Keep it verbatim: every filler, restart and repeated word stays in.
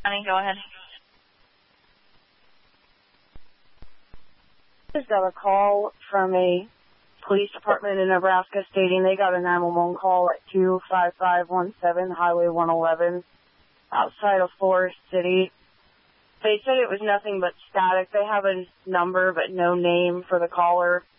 Honey, go ahead. I just got a call from a police department in Nebraska stating they got a nine one one call at two five five one seven Highway one eleven outside of Forest City. They said it was nothing but static. They have a number but no name for the caller.